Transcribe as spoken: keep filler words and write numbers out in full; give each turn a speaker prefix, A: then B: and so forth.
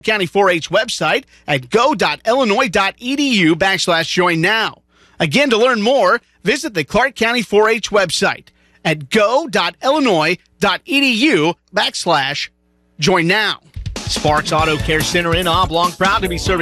A: County four H website at go.illinois.edu backslash join now. Again, to learn more, visit the Clark County four H website at go.illinois.edu backslash join now. Sparks Auto Care Center in Oblong, proud to be serving